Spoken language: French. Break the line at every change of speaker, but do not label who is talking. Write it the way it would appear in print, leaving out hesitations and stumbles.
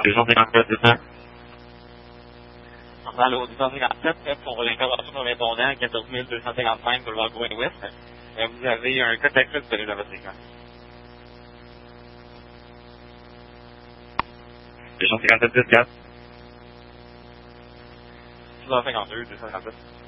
257, 200.
Allô, 257 pour l'intervention de répondant 14 255 boulevard Gouin-Ouest. Vous avez un code d'accès disponible à votre écran.
257, 4.
252, 257.